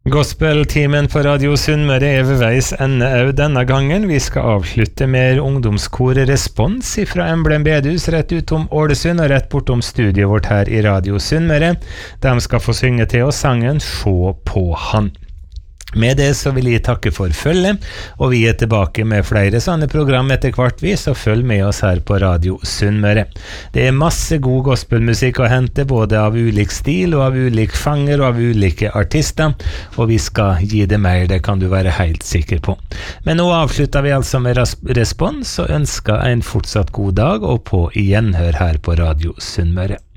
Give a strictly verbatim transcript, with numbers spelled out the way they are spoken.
Gospeltimen på Radio Sunnmøre er ved veis ende av denne gangen. Vi skal avslutte med ungdomskor Respons fra Emblem Bedhus rett utom Ålesund og rett bortom studiet vårt her i Radio Sunnmøre. De skal få synge til oss sangen «Sjå på han». Med det så vil jeg takke for følge, og vi er tilbake med flere sånne program etter hvert vi, så følg med oss her på Radio Sunnmøre. Det er masse god gospelmusikk å hente, både av ulik stil og av ulik fanger og av ulike artister, og vi skal gi det mer, det kan du være helt sikker på. Men nå avslutter vi altså med Respons, og ønsker en fortsatt god dag, og på gjenhør her på Radio Sunnmøre.